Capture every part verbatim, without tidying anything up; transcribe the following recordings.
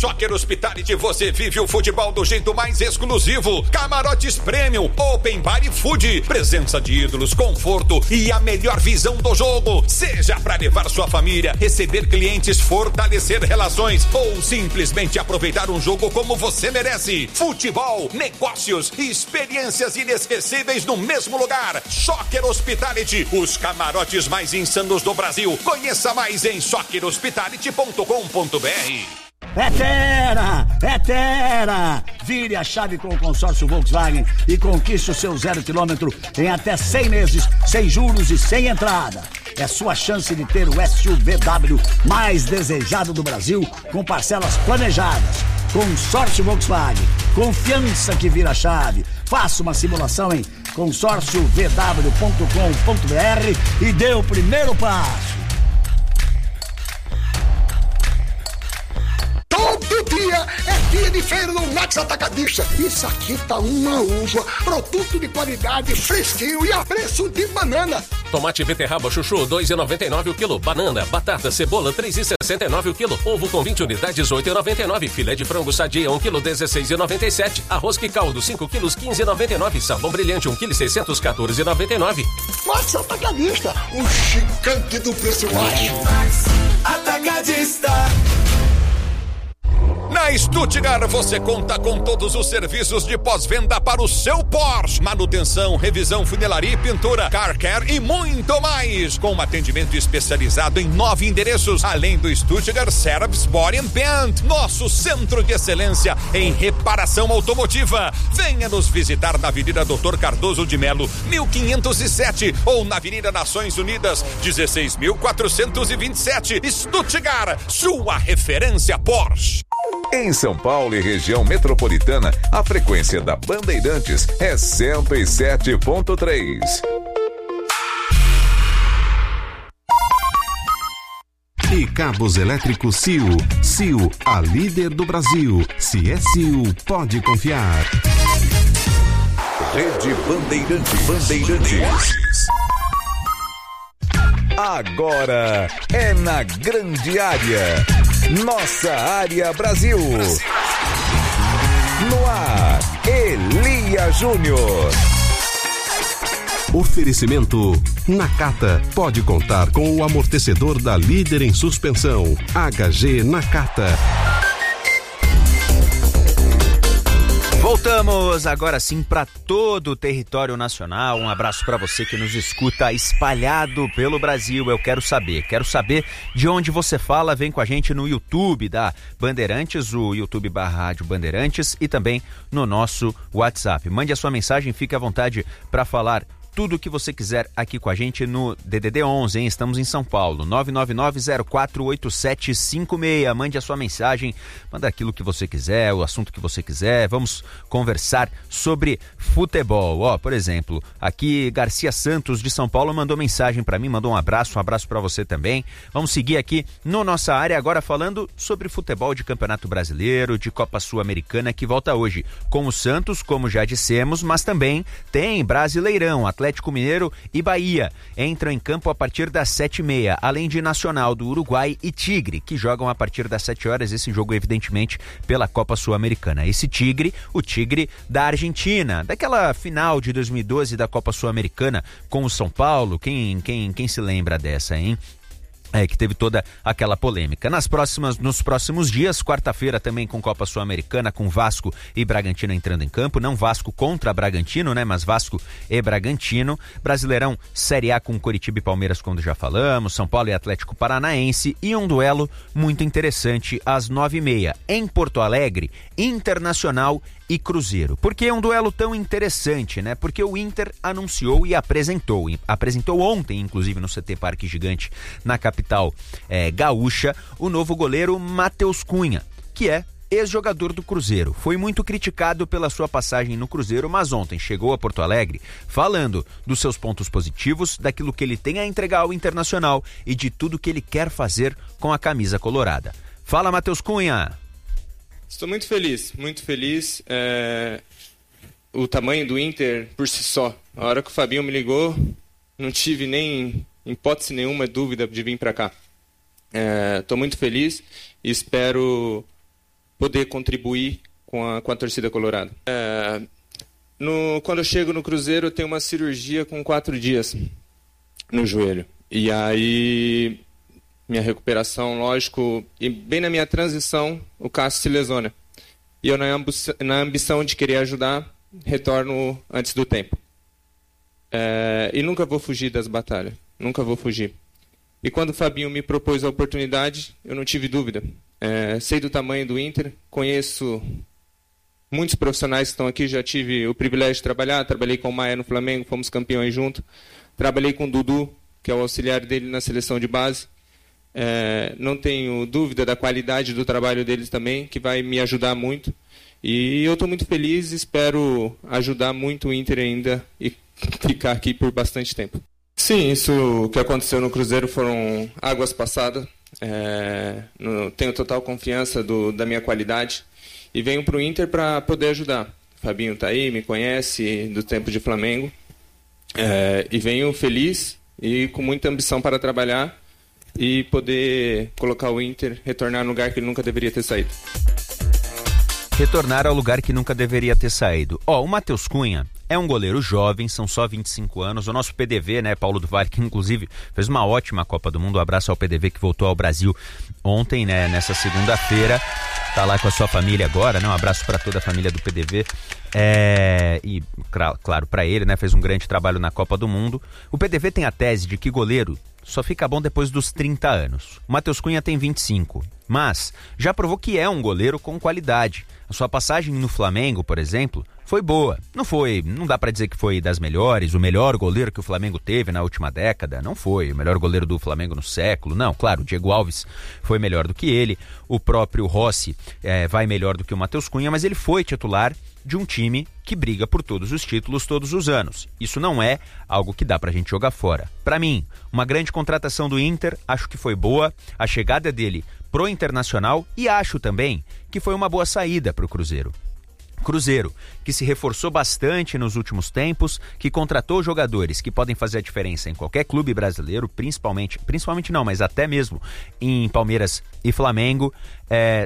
Soccer Hospitality você vive o futebol do jeito mais exclusivo. Camarotes Premium, Open Bar e Food. Presença de ídolos, conforto e a melhor visão do jogo. Seja para levar sua família, receber clientes, fortalecer relações ou simplesmente aproveitar um jogo como você merece. Futebol, negócios e experiências inesquecíveis no mesmo lugar. Soccer Hospitality, os camarotes mais insanos do Brasil. Conheça mais em soccer hospitality ponto com ponto b r. É Terra! É Terra! Vire a chave com o consórcio Volkswagen e conquiste o seu zero quilômetro em até cem meses, sem juros e sem entrada. É sua chance de ter o S U V W mais desejado do Brasil, com parcelas planejadas. Consórcio Volkswagen. Confiança que vira chave. Faça uma simulação em consórcio v w ponto com ponto b r e dê o primeiro passo. Todo dia é dia de feira no Max Atacadista. Isso aqui tá uma uva, produto de qualidade, fresquinho e a preço de banana. Tomate beterraba chuchu, dois reais e noventa e nove o quilo. Banana, batata, cebola, três reais e sessenta e nove o quilo. Ovo com vinte unidades, oito reais e noventa e nove. Filé de frango sadia, um quilo, dezesseis reais e noventa e sete. Arroz que caldo, cinco quilos, quinze reais e noventa e nove. Sabão brilhante, um quilo e seiscentos, quatorze reais e noventa e nove. Max Atacadista, o gigante do preço baixo. Max Atacadista. Na Stuttgart você conta com todos os serviços de pós-venda para o seu Porsche. Manutenção, revisão, funilaria e pintura, car care e muito mais. Com um atendimento especializado em nove endereços, além do Stuttgart Service Body and Paint, nosso centro de excelência em reparação automotiva. Venha nos visitar na Avenida doutor Cardoso de Melo, mil quinhentos e sete, ou na Avenida Nações Unidas, dezesseis mil quatrocentos e vinte e sete. Stuttgart, sua referência Porsche. Em São Paulo e região metropolitana, a frequência da Bandeirantes é cento e sete ponto três. E cabos elétricos C I U. C I U, a líder do Brasil. Se é C I U, pode confiar. Rede Bandeirantes. Bandeirantes. Agora é na grande área. Nossa área Brasil. No ar, Elia Júnior. Oferecimento Nakata. Pode contar com o amortecedor da líder em suspensão. H G Nakata. Voltamos agora sim para todo o território nacional. Um abraço para você que nos escuta espalhado pelo Brasil. Eu quero saber, quero saber de onde você fala. Vem com a gente no YouTube da Bandeirantes, o YouTube barra Rádio Bandeirantes, e também no nosso WhatsApp. Mande a sua mensagem, fique à vontade para falar tudo o que você quiser aqui com a gente no D D D onze, hein? Estamos em São Paulo, nove nove nove zero quatro oito sete cinco seis. Mande a sua mensagem, manda aquilo que você quiser, o assunto que você quiser. Vamos conversar sobre futebol. Ó, por exemplo, aqui Garcia Santos de São Paulo mandou mensagem para mim, mandou um abraço, um abraço para você também. Vamos seguir aqui no nossa área agora falando sobre futebol de Campeonato Brasileiro, de Copa Sul-Americana, que volta hoje com o Santos, como já dissemos, mas também tem Brasileirão, Atlético Mineiro e Bahia entram em campo a partir das sete e meia, além de Nacional do Uruguai e Tigre, que jogam a partir das sete horas, esse jogo evidentemente pela Copa Sul-Americana. Esse Tigre, o Tigre da Argentina, daquela final de dois mil e doze da Copa Sul-Americana com o São Paulo, quem, quem, quem se lembra dessa, hein? É, que teve toda aquela polêmica. Nas próximas, nos próximos dias, quarta-feira também com Copa Sul-Americana, com Vasco e Bragantino entrando em campo, não Vasco contra Bragantino, né, mas Vasco e Bragantino. Brasileirão Série A com Coritiba e Palmeiras, como já falamos, São Paulo e Atlético Paranaense, e um duelo muito interessante às nove e meia, em Porto Alegre, Internacional e Cruzeiro. Por que é um duelo tão interessante, né? Porque o Inter anunciou e apresentou, apresentou ontem, inclusive no C T Parque Gigante, na capital é, gaúcha, o novo goleiro Matheus Cunha, que é ex-jogador do Cruzeiro. Foi muito criticado pela sua passagem no Cruzeiro, mas ontem chegou a Porto Alegre falando dos seus pontos positivos, daquilo que ele tem a entregar ao Internacional e de tudo que ele quer fazer com a camisa colorada. Fala, Matheus Cunha! Estou muito feliz, muito feliz. É... O tamanho do Inter por si só. A hora que o Fabinho me ligou, não tive nem hipótese nenhuma dúvida de vir para cá. Estou é... muito feliz e espero poder contribuir com a, com a torcida colorada. É, no, quando eu chego no Cruzeiro, eu tenho uma cirurgia com quatro dias no joelho. E aí, minha recuperação, lógico, e bem na minha transição, o Cássio se lesiona. E eu, na, ambi na ambição de querer ajudar, retorno antes do tempo. É, e nunca vou fugir das batalhas, nunca vou fugir. E quando o Fabinho me propôs a oportunidade, eu não tive dúvida. É, sei do tamanho do Inter, conheço muitos profissionais que estão aqui, já tive o privilégio de trabalhar, trabalhei com o Maia no Flamengo, fomos campeões juntos. Trabalhei com o Dudu, que é o auxiliar dele na seleção de base. É, não tenho dúvida da qualidade do trabalho deles também, que vai me ajudar muito. E eu estou muito feliz, espero ajudar muito o Inter ainda e ficar aqui por bastante tempo. Sim, isso que aconteceu no Cruzeiro foram águas passadas. É, no, tenho total confiança do, da minha qualidade e venho para o Inter para poder ajudar. O Fabinho está aí, me conhece do tempo de Flamengo. É, e venho feliz e com muita ambição para trabalhar e poder colocar o Inter, retornar no lugar que ele nunca deveria ter saído. Retornar ao lugar que nunca deveria ter saído. Ó, oh, o Matheus Cunha é um goleiro jovem, são só vinte e cinco anos. O nosso P D V, né, Paulo do Vale, que inclusive fez uma ótima Copa do Mundo. Um abraço ao P D V que voltou ao Brasil ontem, né, nessa segunda-feira. Tá lá com a sua família agora, né? Um abraço para toda a família do P D V. É, e, claro, para ele, né? Fez um grande trabalho na Copa do Mundo. O P D V tem a tese de que goleiro só fica bom depois dos trinta anos. O Matheus Cunha tem vinte e cinco, mas já provou que é um goleiro com qualidade. A sua passagem no Flamengo, por exemplo, foi boa. Não foi, não dá pra dizer que foi das melhores, o melhor goleiro que o Flamengo teve na última década. Não foi o melhor goleiro do Flamengo no século. Não, claro, o Diego Alves foi melhor do que ele. O próprio Rossi é, vai melhor do que o Matheus Cunha, mas ele foi titular de um time que briga por todos os títulos todos os anos. Isso não é algo que dá pra gente jogar fora. Pra mim, uma grande contratação do Inter, acho que foi boa. A chegada dele pro Internacional e acho também que foi uma boa saída pro Cruzeiro. Cruzeiro, que se reforçou bastante nos últimos tempos, que contratou jogadores que podem fazer a diferença em qualquer clube brasileiro, principalmente, principalmente não, mas até mesmo em Palmeiras e Flamengo, é,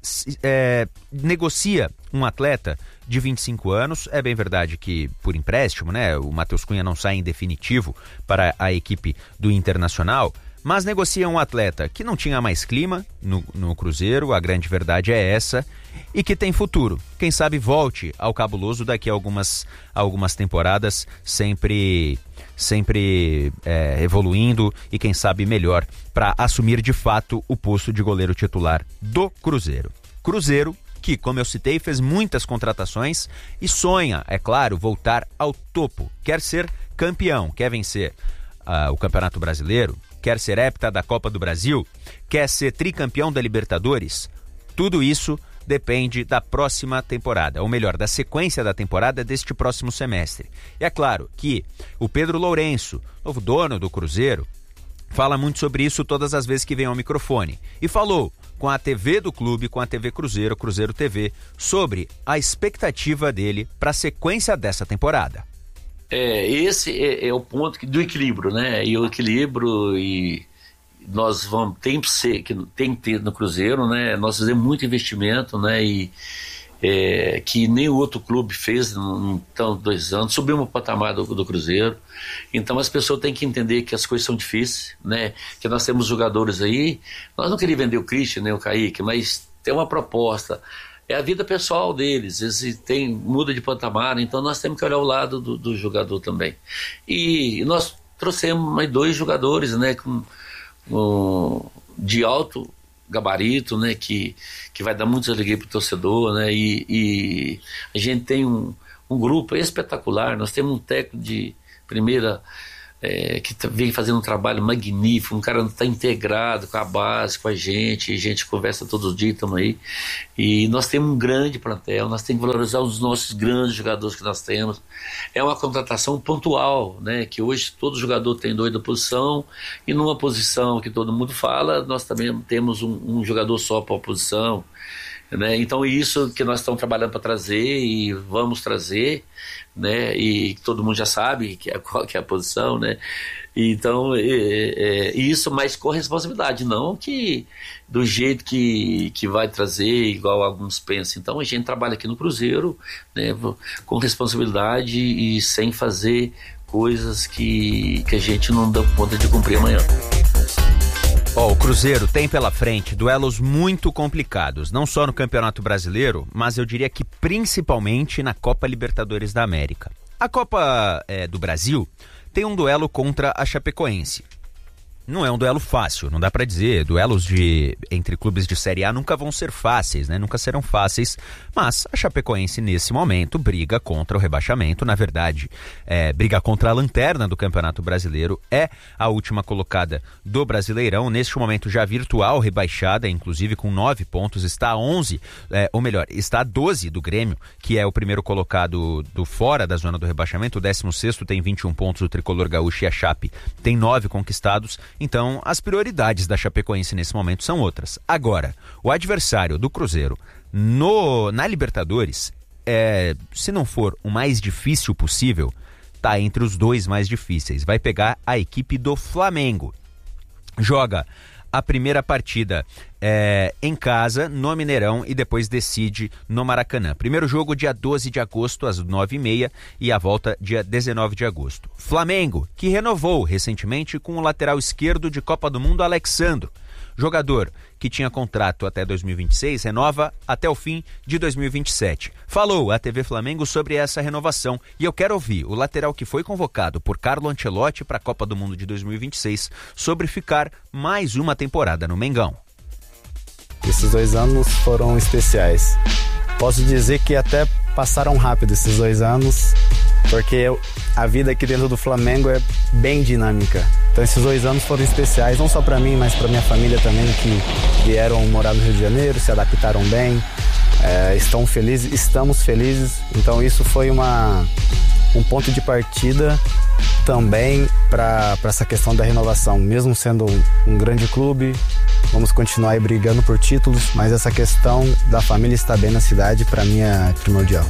é, negocia um atleta de vinte e cinco anos. É bem verdade que por empréstimo, né, o Matheus Cunha não sai em definitivo para a equipe do Internacional, mas negocia um atleta que não tinha mais clima no, no Cruzeiro, a grande verdade é essa, e que tem futuro. Quem sabe volte ao Cabuloso daqui a algumas, algumas temporadas, sempre, sempre é, evoluindo e quem sabe melhor para assumir de fato o posto de goleiro titular do Cruzeiro. Cruzeiro que, como eu citei, fez muitas contratações e sonha, é claro, voltar ao topo. Quer ser campeão, quer vencer uh, o Campeonato Brasileiro, quer ser hepta da Copa do Brasil, quer ser tricampeão da Libertadores. Tudo isso depende da próxima temporada, ou melhor, da sequência da temporada deste próximo semestre. E é claro que o Pedro Lourenço, novo dono do Cruzeiro, fala muito sobre isso todas as vezes que vem ao microfone. E falou com a T V do clube, com a T V Cruzeiro, Cruzeiro T V, sobre a expectativa dele para a sequência dessa temporada. É, esse é, é o ponto do equilíbrio, né? E o equilíbrio e nós vamos tem que ser que tem que ter no Cruzeiro, né? Nós fizemos muito investimento, né? E é, que nem o outro clube fez em então, dois anos, subimos o patamar do, do Cruzeiro. Então as pessoas têm que entender que as coisas são difíceis, né? Que nós temos jogadores aí, nós não queríamos vender o Christian nem o Kaique, mas tem uma proposta. É a vida pessoal deles, eles têm, muda de patamar, então nós temos que olhar o lado do, do jogador também. E nós trouxemos mais dois jogadores, né, com, um, de alto gabarito, né, que, que vai dar muita alegria para o torcedor, né, e, e a gente tem um, um grupo espetacular, nós temos um técnico de primeira... É, que vem fazendo um trabalho magnífico, um cara está integrado com a base, com a gente, a gente conversa todos os dias, estamos aí, e nós temos um grande plantel, nós temos que valorizar os nossos grandes jogadores que nós temos. É uma contratação pontual, né, que hoje todo jogador tem dois da posição, e numa posição que todo mundo fala, nós também temos um, um jogador só para a posição, né? Então isso que nós estamos trabalhando para trazer e vamos trazer, né? E todo mundo já sabe que é, qual que é a posição, né? né? Então, é, é, isso, mas com responsabilidade, não que do jeito que, que vai trazer, igual alguns pensam. Então, a gente trabalha aqui no Cruzeiro, né, com responsabilidade e sem fazer coisas que, que a gente não dá conta de cumprir amanhã. Oh, o Cruzeiro tem pela frente duelos muito complicados, não só no Campeonato Brasileiro, mas eu diria que principalmente na Copa Libertadores da América. A Copa é, do Brasil tem um duelo contra a Chapecoense. Não é um duelo fácil, não dá pra dizer. Duelos de, entre clubes de Série A nunca vão ser fáceis, né? Nunca serão fáceis, mas a Chapecoense nesse momento briga contra o rebaixamento. Na verdade, é, briga contra a lanterna do Campeonato Brasileiro, é a última colocada do Brasileirão, neste momento já virtual, rebaixada, inclusive com nove pontos, está a onze, é, ou melhor, está a doze do Grêmio, que é o primeiro colocado do fora da zona do rebaixamento. O décimo sexto tem vinte e um pontos, o Tricolor Gaúcho, e a Chape tem nove conquistados. Então, as prioridades da Chapecoense nesse momento são outras. Agora, o adversário do Cruzeiro no, na Libertadores, é, se não for o mais difícil possível, está entre os dois mais difíceis. Vai pegar a equipe do Flamengo. Joga a primeira partida é, em casa, no Mineirão, e depois decide no Maracanã. Primeiro jogo dia doze de agosto, às nove e meia, e a volta dia dezenove de agosto. Flamengo, que renovou recentemente com o lateral esquerdo de Copa do Mundo, Alexandro. Jogador que tinha contrato até dois mil e vinte e seis, renova até o fim de dois mil e vinte e sete. Falou a T V Flamengo sobre essa renovação e eu quero ouvir o lateral que foi convocado por Carlo Ancelotti para a Copa do Mundo de dois mil e vinte e seis sobre ficar mais uma temporada no Mengão. Esses dois anos foram especiais. Posso dizer que até passaram rápido esses dois anos, porque a vida aqui dentro do Flamengo é bem dinâmica. Então esses dois anos foram especiais, não só para mim, mas para minha família também, que vieram morar no Rio de Janeiro, se adaptaram bem, é, estão felizes, estamos felizes. Então isso foi uma, um ponto de partida também para essa questão da renovação. Mesmo sendo um, um grande clube, vamos continuar aí brigando por títulos, mas essa questão da família estar bem na cidade, para mim, é primordial.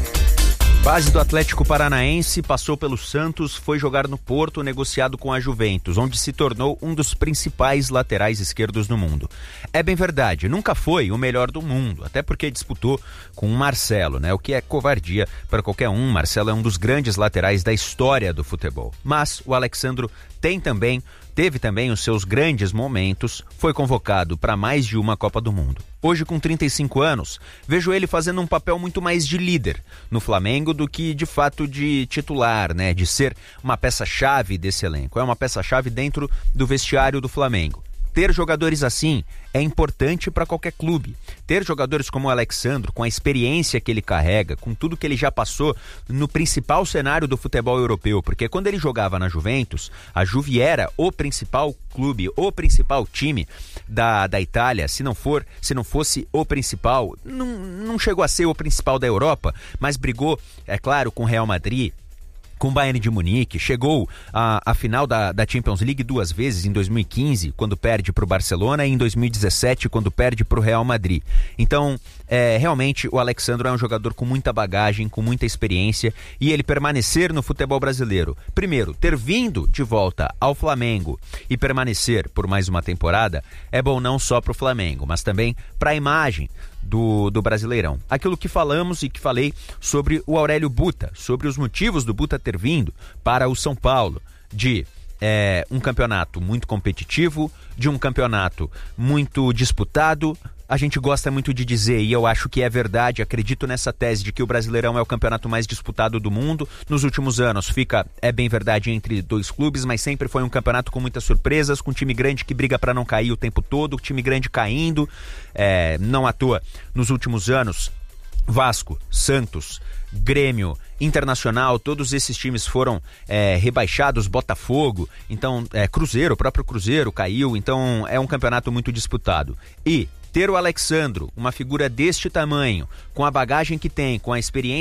Base do Atlético Paranaense, passou pelo Santos, foi jogar no Porto, negociado com a Juventus, onde se tornou um dos principais laterais esquerdos do mundo. É bem verdade, nunca foi o melhor do mundo, até porque disputou com o Marcelo, né? O que é covardia para qualquer um. Marcelo é um dos grandes laterais da história do futebol. Mas o Alexandro tem também, teve também os seus grandes momentos, foi convocado para mais de uma Copa do Mundo. Hoje, com trinta e cinco anos, vejo ele fazendo um papel muito mais de líder no Flamengo do que, de fato, de titular, né? De ser uma peça-chave desse elenco. É uma peça-chave dentro do vestiário do Flamengo. Ter jogadores assim é importante para qualquer clube. Ter jogadores como o Alexandro, com a experiência que ele carrega, com tudo que ele já passou no principal cenário do futebol europeu, porque quando ele jogava na Juventus, a Juve era o principal clube, o principal time da, da Itália. Se não for, se não fosse o principal, não, não chegou a ser o principal da Europa, mas brigou, é claro, com o Real Madrid, com o Bayern de Munique, chegou à, à final da, da Champions League duas vezes, em dois mil e quinze, quando perde para o Barcelona, e em dois mil e dezessete, quando perde para o Real Madrid. Então, é, realmente, o Alexandro é um jogador com muita bagagem, com muita experiência, e ele permanecer no futebol brasileiro, primeiro, ter vindo de volta ao Flamengo e permanecer por mais uma temporada, é bom não só para o Flamengo, mas também para a imagem Do, do Brasileirão. Aquilo que falamos e que falei sobre o Aurélio Buta, sobre os motivos do Buta ter vindo para o São Paulo, de é, um campeonato muito competitivo, de um campeonato muito disputado. A gente gosta muito de dizer, e eu acho que é verdade, acredito nessa tese de que o Brasileirão é o campeonato mais disputado do mundo. Nos últimos anos fica, é bem verdade, entre dois clubes, mas sempre foi um campeonato com muitas surpresas, com um time grande que briga para não cair o tempo todo, time grande caindo, é, não à toa. Nos últimos anos, Vasco, Santos, Grêmio, Internacional, todos esses times foram é, rebaixados, Botafogo, então é, Cruzeiro, o próprio Cruzeiro caiu, então é um campeonato muito disputado. E ter o Alexandro, uma figura deste tamanho, com a bagagem que tem, com a experiência